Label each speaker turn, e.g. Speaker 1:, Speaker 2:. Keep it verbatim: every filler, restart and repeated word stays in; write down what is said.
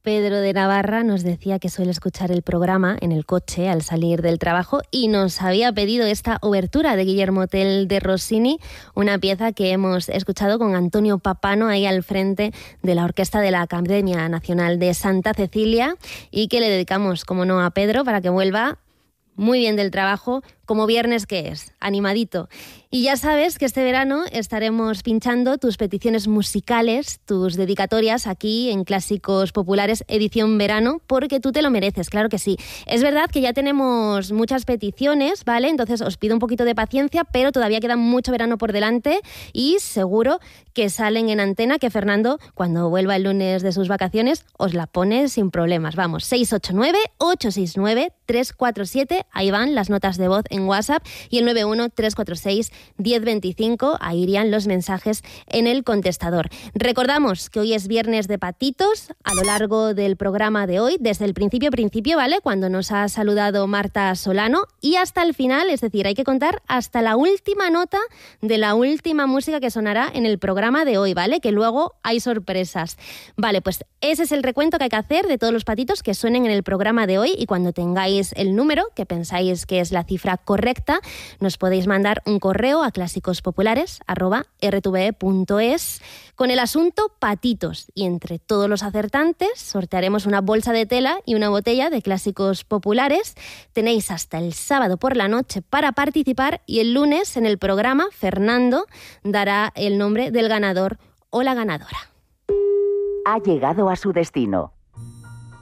Speaker 1: Pedro de Navarra nos decía que suele escuchar el programa en el coche al salir del trabajo y nos había pedido esta obertura de Guillermo Tell de Rossini, una pieza que hemos escuchado con Antonio Papano ahí al frente de la orquesta de la Academia Nacional de Santa Cecilia y que le dedicamos, como no, a Pedro para que vuelva muy bien del trabajo, como viernes que es, animadito. Y ya sabes que este verano estaremos pinchando tus peticiones musicales, tus dedicatorias aquí en Clásicos Populares edición verano, porque tú te lo mereces, claro que sí. Es verdad que ya tenemos muchas peticiones, ¿vale? Entonces os pido un poquito de paciencia, pero todavía queda mucho verano por delante y seguro que salen en antena, que Fernando, cuando vuelva el lunes de sus vacaciones, os la pone sin problemas. Vamos, seis ocho nueve, ocho seis nueve, tres cuatro siete, ahí van las notas de voz en WhatsApp, y el nueve uno, tres cuatro seis, diez veinticinco, ahí irían los mensajes en el contestador. Recordamos que hoy es viernes de patitos, a lo largo del programa de hoy, desde el principio principio, ¿vale? Cuando nos ha saludado Marta Solano, y hasta el final, es decir, hay que contar hasta la última nota de la última música que sonará en el programa de hoy, ¿vale? Que luego hay sorpresas. Vale, pues ese es el recuento que hay que hacer de todos los patitos que suenen en el programa de hoy, y cuando tengáis el número, que pensáis que es la cifra correcta, nos podéis mandar un correo a clásicos-populares arroba erre te ve punto es con el asunto patitos, y entre todos los acertantes sortearemos una bolsa de tela y una botella de Clásicos Populares. Tenéis hasta el sábado por la noche para participar, y el lunes en el programa Fernando dará el nombre del ganador o la ganadora.
Speaker 2: Ha llegado a su destino.